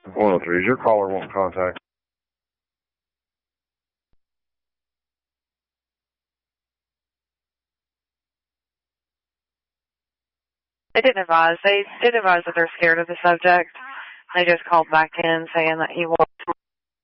103, is your caller want contact? They didn't advise. They did advise that they're scared of the subject. They just called back in saying that he was